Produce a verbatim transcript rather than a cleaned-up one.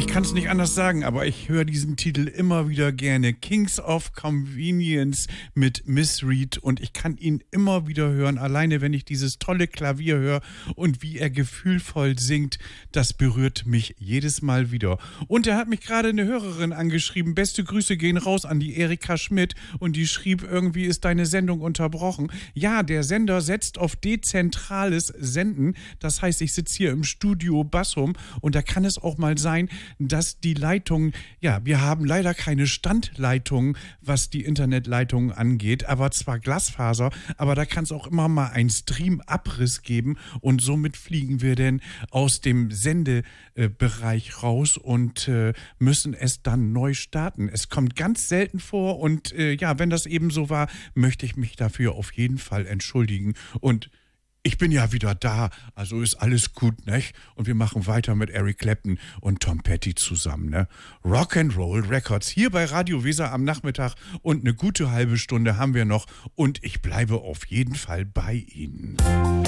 kann es nicht anders sagen, aber ich höre diesen Titel immer wieder gerne. Kings of Convenience mit Miss Reed, und ich kann ihn immer wieder hören, alleine wenn ich dieses tolle Klavier höre und wie er gefühlvoll singt, das berührt mich jedes Mal wieder. Und er hat mich gerade eine Hörerin angeschrieben, beste Grüße gehen raus an die Erika Schmidt, und die schrieb, irgendwie ist deine Sendung unterbrochen. Ja, der Sender setzt auf dezentrales Senden, das heißt, ich sitze hier im Studio Bassum und da kann es auch mal sein, dass die Leitung, ja, wir haben leider keine Standleitung, was die Internetleitung angeht, aber zwar Glasfaser, aber da kann es auch immer mal einen Streamabriss geben, und somit fliegen wir denn aus dem Sendebereich raus und äh, müssen es dann neu starten. Es kommt ganz selten vor, und äh, ja, wenn das eben so war, möchte ich mich dafür auf jeden Fall entschuldigen, und ich bin ja wieder da, also ist alles gut, nicht? Und wir machen weiter mit Eric Clapton und Tom Petty zusammen, ne? Rock'n'Roll Records hier bei Radio Weser am Nachmittag, und eine gute halbe Stunde haben wir noch, und ich bleibe auf jeden Fall bei Ihnen.